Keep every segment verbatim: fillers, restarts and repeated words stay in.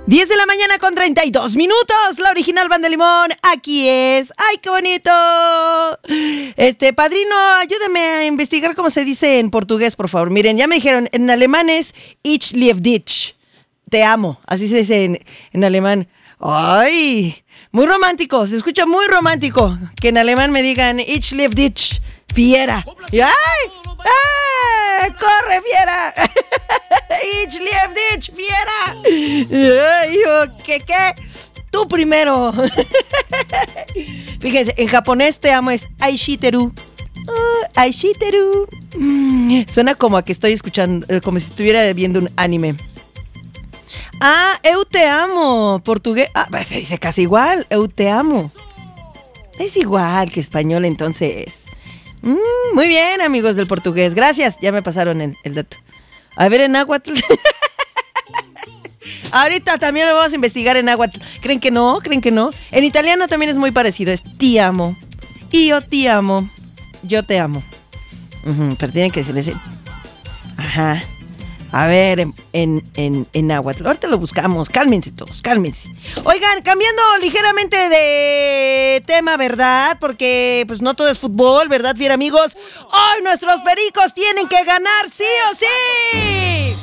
diez de la mañana con treinta y dos minutos, la original Banda Limón, aquí es. ¡Ay, qué bonito! Este, padrino, ayúdame a investigar cómo se dice en portugués, por favor. Miren, ya me dijeron, en alemán es Ich liebe dich. Te amo, así se dice en, en alemán. ¡Ay! Muy romántico, se escucha muy romántico que en alemán me digan Ich liebe dich, fiera. Y, ¡ay! ¡Ah! ¡Corre, fiera! Ich liebe dich, fiera. Ay, ¿qué, qué? Tú primero. Fíjense, en japonés te amo es Aishiteru. Uh, Aishiteru. Mm, suena como a que estoy escuchando, como si estuviera viendo un anime. Ah, eu te amo. Portugués. Ah, pues se dice casi igual. Eu te amo. Es igual que español, entonces. Mm, muy bien, amigos del portugués. Gracias. Ya me pasaron el, el dato. A ver, en náhuatl. Ahorita también lo vamos a investigar en náhuatl. ¿Creen que no? ¿Creen que no? En italiano también es muy parecido. Es ti amo. Io ti amo. Yo te amo. Uh-huh, pero tienen que decirles. Ajá. A ver, en, en, en, en náhuatl. Ahorita lo buscamos. Cálmense todos, cálmense. Oigan, cambiando ligeramente de tema, ¿verdad? Porque pues no todo es fútbol, ¿verdad, fiera amigos? Hoy nuestros pericos tienen que ganar sí o sí.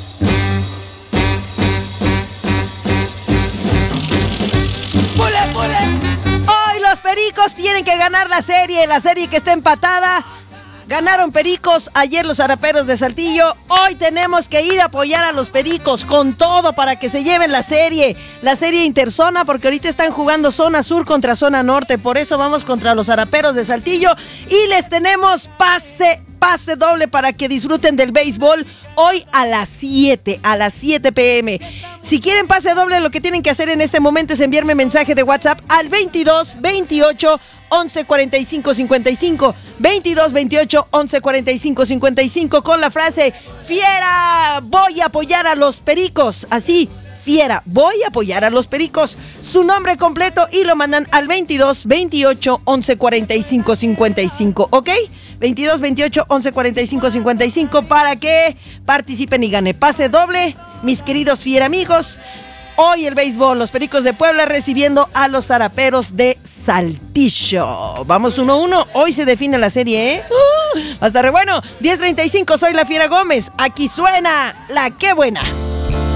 ¡Pule, pule! Hoy los pericos tienen que ganar la serie, la serie que está empatada. Ganaron Pericos ayer los Zaraperos de Saltillo. Hoy tenemos que ir a apoyar a los Pericos con todo para que se lleven la serie. La serie interzona, porque ahorita están jugando zona sur contra zona norte. Por eso vamos contra los Zaraperos de Saltillo. Y les tenemos pase, pase doble para que disfruten del béisbol. Hoy a las siete, a las siete pm. Si quieren pase doble, lo que tienen que hacer en este momento es enviarme mensaje de WhatsApp al veintidós veintiocho once cuarenta y cinco cincuenta y cinco. veintidós veintiocho once cuarenta y cinco cincuenta y cinco con la frase fiera, voy a apoyar a los Pericos. Así, fiera, voy a apoyar a los Pericos. Su nombre completo y lo mandan al veintidós veintiocho once cuarenta y cinco cincuenta y cinco, ¿ok? veintidós veintiocho once cuarenta y cinco cincuenta y cinco para que participen y gane pase doble, mis queridos fiera amigos. Hoy el béisbol, los Pericos de Puebla recibiendo a los Zaraperos de Saltillo. Vamos uno a uno, hoy se define la serie, ¿eh? Uh, hasta re bueno, diez treinta y cinco, soy la Fiera Gómez. Aquí suena la Qué Buena.